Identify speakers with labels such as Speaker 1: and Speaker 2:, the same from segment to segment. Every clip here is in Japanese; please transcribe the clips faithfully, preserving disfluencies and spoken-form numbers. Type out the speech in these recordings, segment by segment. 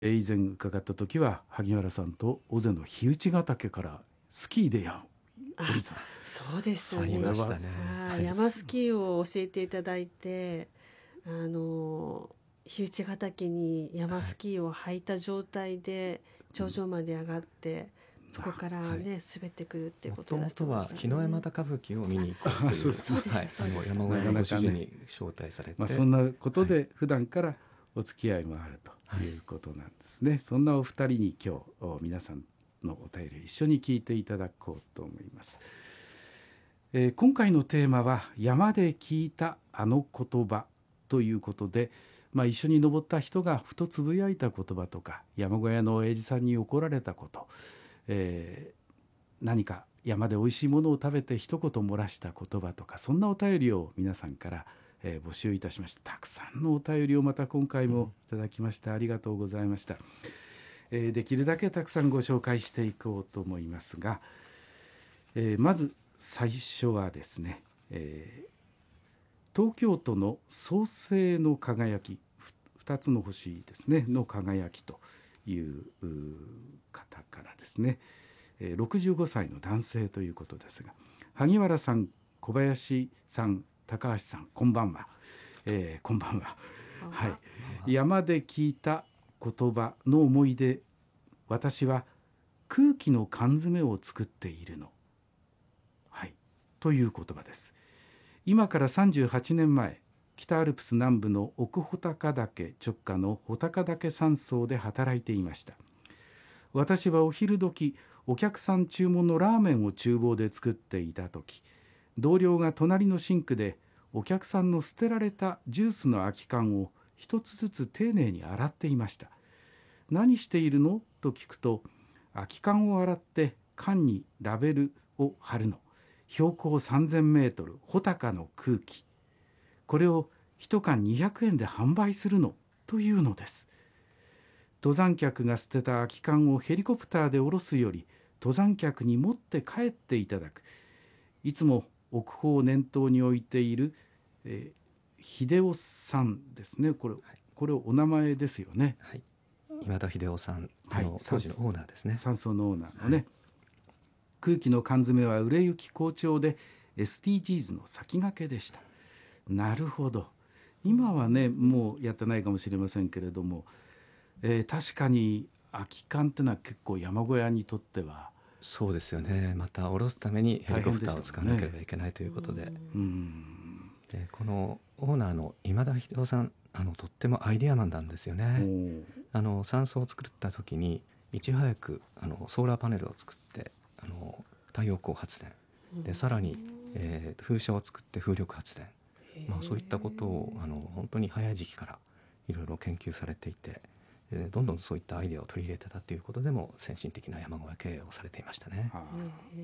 Speaker 1: えー以前伺った時は萩原さんと尾瀬の日内ヶ岳からスキーでや降りた。
Speaker 2: そうでした
Speaker 1: それ
Speaker 2: ね。
Speaker 1: は
Speaker 3: したね
Speaker 2: はい、
Speaker 3: はい
Speaker 2: 山スキーを教えていただいて、あの日内ヶ岳に山スキーを履いた状態で頂上まで上がって、そこからね、滑ってくるっていう
Speaker 3: も
Speaker 2: ことをやらせて
Speaker 3: ともとは
Speaker 2: もらいましたね。
Speaker 3: 日の山田歌舞伎を見に行こうという
Speaker 1: そう
Speaker 2: そうでした
Speaker 3: はい、
Speaker 2: そうでした
Speaker 3: あの山小屋のご主人に招待されて、
Speaker 1: まあ、そんなことで普段からお付き合いもあるということなんですね、はい、そんなお二人に今日皆さんのお便りを一緒に聞いていただこうと思います。えー今回のテーマは山で聞いたあの言葉ということで、まあ、一緒に登った人がふとつぶやいた言葉とか、山小屋の親父さんに怒られたこと、えー何か山で美味しいものを食べて一言漏らした言葉とか、そんなお便りを皆さんから、えー募集いたしました。たくさんのお便りをまた今回もいただきまして、ありがとうございました。えーできるだけたくさんご紹介していこうと思いますが、えーまず最初はですね、えー東京都の創世の輝き、ふ二つの星ですねの輝きといううー方からですね、えーろくじゅうごさいの男性ということですが、萩原さん、小林さん、高橋さん、こんばんは、えーこんばんは。はい、山で聞いた言葉の思い出、私は空気の缶詰を作っているの、はい、という言葉です。今からさんじゅうはちねんまえ、北アルプス南部の奥穂高岳直下の穂高岳山荘で働いていました。私はお昼時、お客さん注文のラーメンを厨房で作っていた時、同僚が隣のシンクでお客さんの捨てられたジュースの空き缶を一つずつ丁寧に洗っていました。何しているのと聞くと、空き缶を洗って缶にラベルを貼るの。標高さんぜんメートル、穂高の空気。これを一缶にひゃくえんで販売するのというのです。登山客が捨てた空き缶をヘリコプターで下ろすより、登山客に持って帰っていただく。いつも奥方を念頭に置いている、えー、秀夫さんですね。これ、これお名前ですよね。
Speaker 3: はい、今田秀夫さん、
Speaker 1: はい、
Speaker 3: あの当時のオーナーですね。
Speaker 1: 山荘のオーナーのね、はい、空気の缶詰は売れ行き好調で エスディージーズ の先駆けでした。なるほど。今はねもうやってないかもしれませんけれども、えー、確かに空き缶ってのは結構山小屋にとっては
Speaker 3: そうですよね。また下ろすためにヘリコプターを使わなければいけないということで、
Speaker 1: うん、
Speaker 3: でこのオーナーの今田秀夫さん、あのとってもアイデアマンなんですよね。あの山荘を作った時にいち早くあのソーラーパネルを作って、あの太陽光発電で、さらに、えー、風車を作って風力発電、まあ、そういったことをあの本当に早い時期からいろいろ研究されていて、えー、どんどんそういったアイデアを取り入れてたということでも先進的な山小屋経営をされていましたね。
Speaker 1: はあ、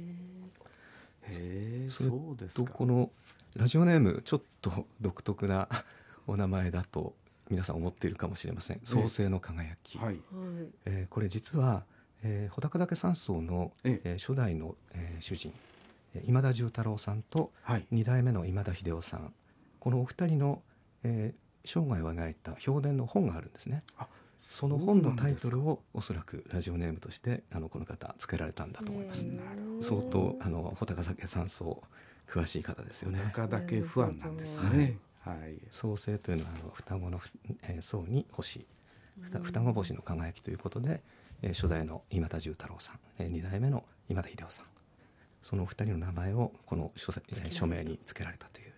Speaker 1: へえ、
Speaker 3: それ
Speaker 1: そうですか。
Speaker 3: とこのラジオネームちょっと独特なお名前だと皆さん思っているかもしれません。創世の輝き、
Speaker 1: はい、
Speaker 3: えー、これ実は、えー、穂高岳山荘の、ええー、初代の、えー、主人今田重太郎さんとに代目の今田秀夫さん、はい、このお二人の、えー、生涯を描いた評伝の本があるんですね。あ、その本のタイトルをおそらくラジオネームとしてあのこの方つけられたんだと思います。相当あの穂高岳山荘詳しい方ですよね。
Speaker 1: 穂高岳ファンなんですね。はい、はい、
Speaker 3: 創世というのはあの双子の、えー、層に星、双子星の輝きということで、えー、初代の今田重太郎さん、えー、に代目の今田秀夫さん、そのお二人の名前をこの 書,、えー、署名に付けられたという、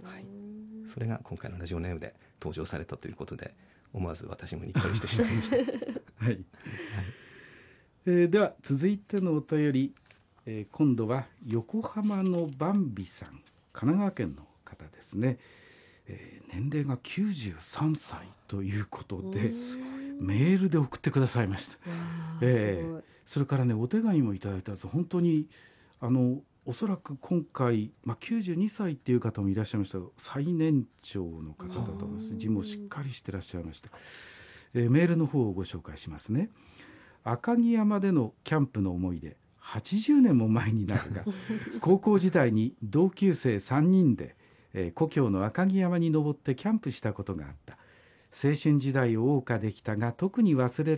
Speaker 3: はい、それが今回のラジオネームで登場されたということで、思わず私もにっこりしてしまいました。はい、はい、
Speaker 1: えー、では続いてのお便り、えー、今度は横浜のバンビさん、神奈川県の方ですね。えー、年齢がきゅうじゅうさんさいということでメールで送ってくださいました。えー、それからねお手紙もいただいたんです。本当にあのおそらく今回、まあ、きゅうじゅうにさいっていう方もいらっしゃいましたが、最年長の方だと思います。字もしっかりしてらっしゃいました。えー、メールの方をご紹介しますね。赤城山でのキャンプの思い出、はちじゅうねんも前になるが高校時代に同級生さんにんで、えー、故郷の赤城山に登ってキャンプしたことがあった。 青春時代を謳歌できたが特に忘れ